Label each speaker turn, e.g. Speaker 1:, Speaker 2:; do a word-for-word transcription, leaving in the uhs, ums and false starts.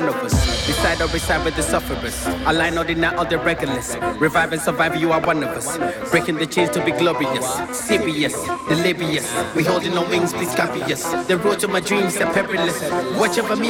Speaker 1: one of us. Beside or beside with the sufferers. Align all the night, all the regulars. Revive and survive, you are one of us. Breaking the chains to be glorious. Serious, delirious. We holding on wings, please copy us. The road to my dreams are perilous. Watch over me.